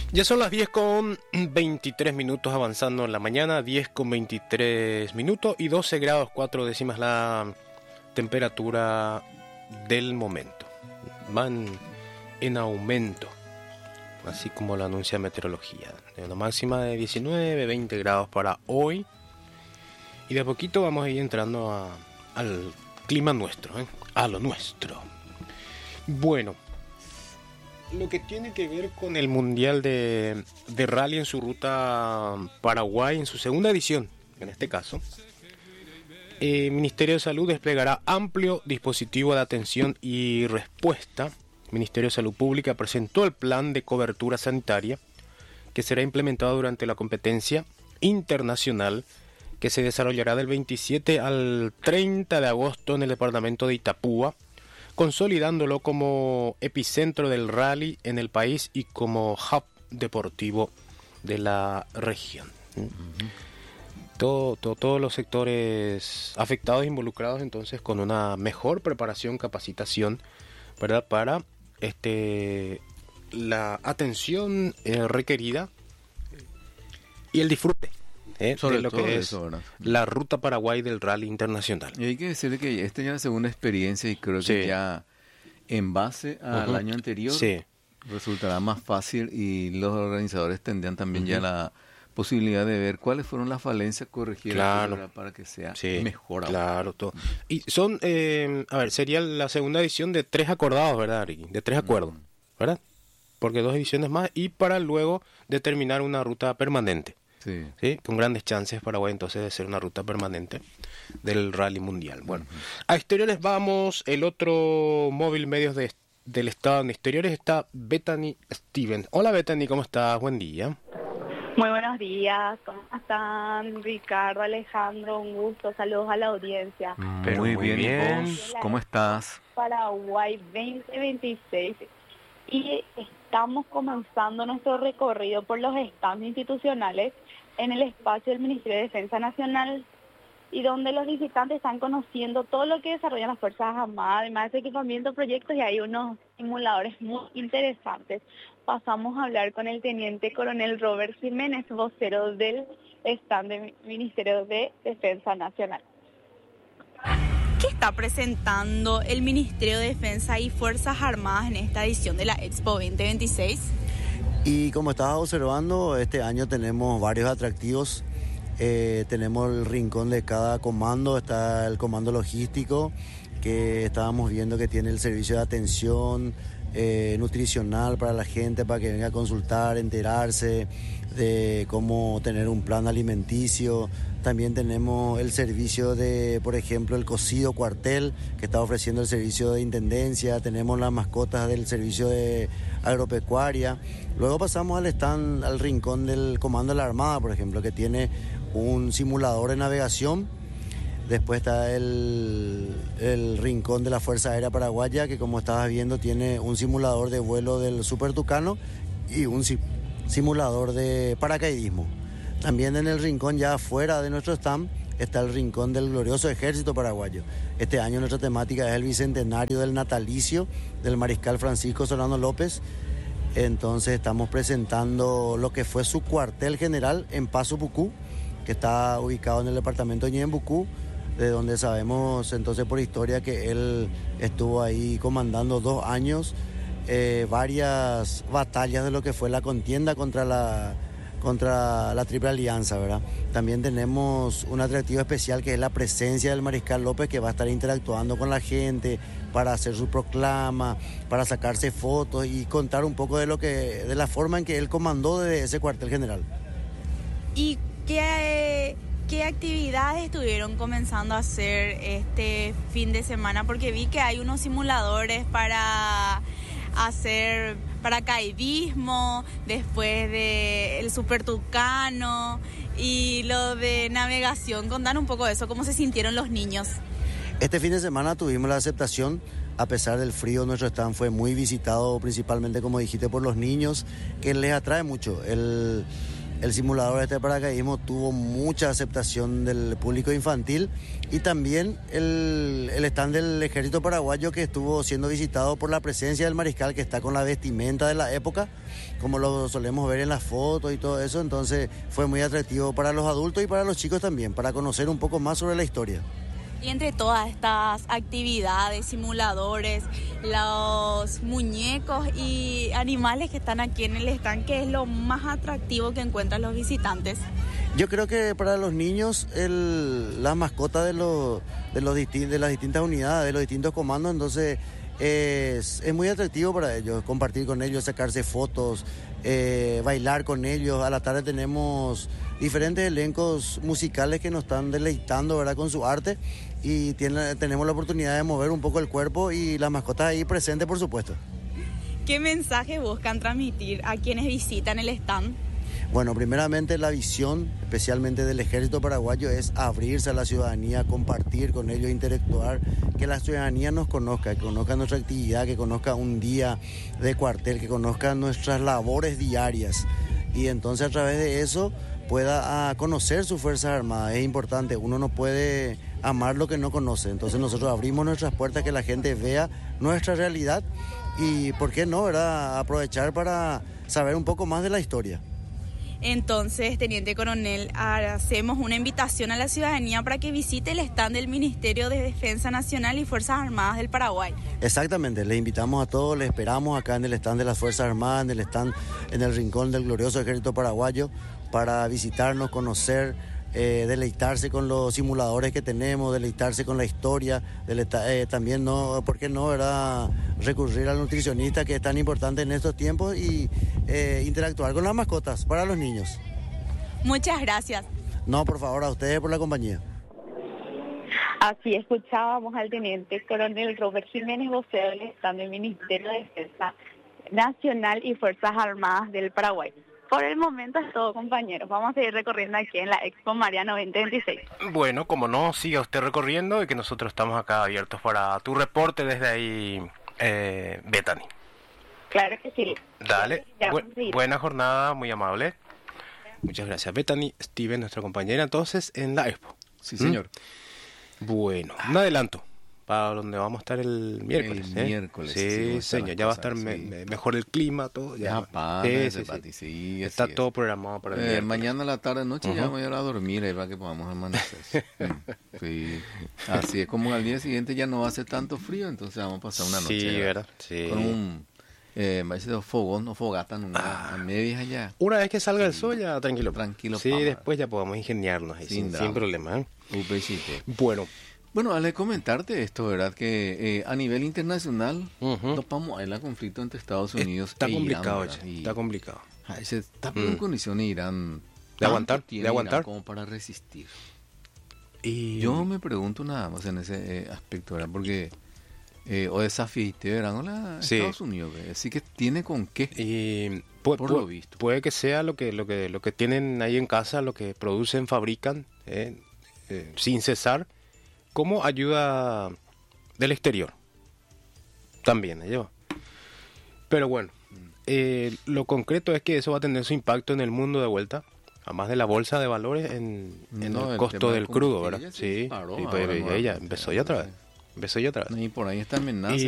Ya son las 10 con 23 minutos avanzando en la mañana, 10 con 23 minutos y 12 grados 4 décimas la temperatura del momento. Van en aumento, así como lo anuncia meteorología. De una máxima de 19, 20 grados para hoy. Y de a poquito vamos a ir entrando al clima nuestro, a lo nuestro. Bueno, lo que tiene que ver con el Mundial de Rally en su ruta Paraguay, en su segunda edición, en este caso, el Ministerio de Salud desplegará amplio dispositivo de atención y respuesta. El Ministerio de Salud Pública presentó el plan de cobertura sanitaria que será implementado durante la competencia internacional que se desarrollará del 27 al 30 de agosto en el departamento de Itapúa, consolidándolo como epicentro del rally en el país y como hub deportivo de la región. Todos los sectores afectados e involucrados entonces con una mejor preparación, capacitación, ¿verdad? Para la atención requerida y el disfrute sobre de lo todo que eso, es ¿verdad? la ruta Paraguay del rally internacional. Y hay que decirle que esta ya es la segunda experiencia y creo Sí. que ya en base al año anterior Sí. resultará más fácil y los organizadores tendrán también ya la posibilidad de ver cuáles fueron las falencias corregidas, Claro. ¿verdad? Para que sea Sí, mejor aún. claro, todo. Y son, sería la segunda edición de 3 acordados, ¿verdad, Ricky? De 3 acuerdos, ¿verdad? Porque 2 ediciones más y para luego determinar una ruta permanente, Sí. ¿sí? Con grandes chances Paraguay entonces de ser una ruta permanente del rally mundial. Bueno, a exteriores vamos, el otro móvil medios del estado en exteriores está Bethany Stevens. Hola Bethany, ¿cómo estás? Buen día. Muy buenos días, ¿cómo están? Ricardo, Alejandro, un gusto, saludos a la audiencia. Pero muy muy bien. bien. ¿Y vos? ¿Cómo estás? Paraguay 2026 y estamos comenzando nuestro recorrido por los stands institucionales en el espacio del Ministerio de Defensa Nacional y donde los visitantes están conociendo todo lo que desarrollan las Fuerzas Armadas, además de equipamiento, proyectos y hay unos simuladores muy interesantes. Pasamos a hablar con el Teniente Coronel Robert Jiménez, vocero del stand del Ministerio de Defensa Nacional. ¿Qué está presentando el Ministerio de Defensa y Fuerzas Armadas en esta edición de la Expo 2026? Y como estabas observando, este año tenemos varios atractivos. Tenemos el rincón de cada comando, está el comando logístico, que estábamos viendo que tiene el servicio de atención nutricional para la gente, para que venga a consultar, enterarse de cómo tener un plan alimenticio. También tenemos el servicio de, por ejemplo, el cocido cuartel, que está ofreciendo el servicio de intendencia. Tenemos las mascotas del servicio de agropecuaria. Luego pasamos al stand, al rincón del comando de la Armada, por ejemplo, que tiene un simulador de navegación. Después está el rincón de la Fuerza Aérea Paraguaya, que como estabas viendo tiene un simulador de vuelo del Super Tucano y un simulador de paracaidismo. También en el rincón ya afuera de nuestro stand está el rincón del glorioso Ejército Paraguayo. Este año nuestra temática es el bicentenario del natalicio del mariscal Francisco Solano López. Entonces estamos presentando lo que fue su cuartel general en Paso Bucú, que está ubicado en el departamento de Ñembucú, de donde sabemos entonces por historia que él estuvo ahí comandando 2 años varias batallas de lo que fue la contienda contra la Triple Alianza, ¿verdad? También tenemos un atractivo especial que es la presencia del mariscal López, que va a estar interactuando con la gente para hacer su proclama, para sacarse fotos y contar un poco de la forma en que él comandó desde ese cuartel general. ¿Y qué actividades estuvieron comenzando a hacer este fin de semana? Porque vi que hay unos simuladores para hacer paracaidismo, después de el Super Tucano y lo de navegación. Contanos un poco de eso, ¿cómo se sintieron los niños? Este fin de semana tuvimos la aceptación, a pesar del frío, nuestro stand fue muy visitado, principalmente, como dijiste, por los niños, que les atrae mucho El simulador este de paracaidismo tuvo mucha aceptación del público infantil y también el stand del Ejército Paraguayo, que estuvo siendo visitado por la presencia del mariscal, que está con la vestimenta de la época, como lo solemos ver en las fotos y todo eso. Entonces fue muy atractivo para los adultos y para los chicos también, para conocer un poco más sobre la historia. Y entre todas estas actividades, simuladores, los muñecos y animales que están aquí en el stand, ¿qué es lo más atractivo que encuentran los visitantes? Yo creo que para los niños las mascotas de las distintas unidades, de los distintos comandos, entonces es muy atractivo para ellos, compartir con ellos, sacarse fotos, bailar con ellos. A la tarde tenemos diferentes elencos musicales que nos están deleitando, ¿verdad?, con su arte, y tenemos la oportunidad de mover un poco el cuerpo y las mascotas ahí presentes, por supuesto. ¿Qué mensaje buscan transmitir a quienes visitan el stand? Bueno, primeramente la visión, especialmente del Ejército Paraguayo, es abrirse a la ciudadanía, compartir con ellos, interactuar, que la ciudadanía nos conozca, que conozca nuestra actividad, que conozca un día de cuartel, que conozca nuestras labores diarias, y entonces a través de eso pueda conocer sus Fuerzas Armadas. Es importante, uno no puede amar lo que no conoce, entonces nosotros abrimos nuestras puertas, que la gente vea nuestra realidad y, ¿por qué no, verdad?, aprovechar para saber un poco más de la historia. Entonces, Teniente Coronel, hacemos una invitación a la ciudadanía para que visite el stand del Ministerio de Defensa Nacional y Fuerzas Armadas del Paraguay. Exactamente, les invitamos a todos, les esperamos acá en el stand de las Fuerzas Armadas, en el stand, en el rincón del glorioso Ejército Paraguayo, para visitarnos, conocer, deleitarse con los simuladores que tenemos, deleitarse con la historia, también, no, ¿por qué no, verdad?, recurrir al nutricionista, que es tan importante en estos tiempos, y interactuar con las mascotas para los niños. Muchas gracias. No, por favor, a ustedes por la compañía. Así escuchábamos al Teniente Coronel Robert Jiménez, vocero del stand del Ministerio de Defensa Nacional y Fuerzas Armadas del Paraguay. Por el momento es todo, compañeros. Vamos a seguir recorriendo aquí en la Expo Mariano 2026. Bueno, como no, siga usted recorriendo, y que nosotros estamos acá abiertos para tu reporte desde ahí, Bethany. Claro que sí. Dale, buena jornada, muy amable. Muchas gracias, Bethany. Steven, nuestra compañera, entonces, en la Expo. Sí, señor. Bueno, un adelanto para donde vamos a estar el miércoles. El miércoles. Sí, señor, ya va a estar mejor el clima, todo. Ya sí, está todo programado para el miércoles. Mañana a la tarde, noche ya voy a ir a dormir, ahí para que podamos amanecer. Sí, así es, como al día siguiente ya no hace tanto frío, entonces vamos a pasar una noche. Sí, ¿verdad? Sí. Con un fogón o fogata a medias allá. Una vez que salga el sol, ya tranquilo. Sí, papá. después ya podemos ingeniarnos ahí, sin problema. Un besito. Bueno, al comentarte esto, ¿verdad? Que a nivel internacional, topamos el conflicto entre Estados Unidos está e complicado, Irán. Está complicado. Se está en condiciones Irán de aguantar Irán como para resistir. Y yo me pregunto nada más en ese aspecto, ¿verdad? Porque o desafiaste, ¿verdad? Estados Unidos, ¿verdad? Así que tiene con qué. Y por lo visto. Puede que sea lo que tienen ahí en casa, lo que producen, fabrican, sin cesar, como ayuda del exterior. También, ¿no? Pero bueno, lo concreto es que eso va a tener su impacto en el mundo de vuelta, además de la bolsa de valores, en el costo del crudo, ¿verdad? Sí, pues ella empezó ya otra vez. Y por ahí está amenaza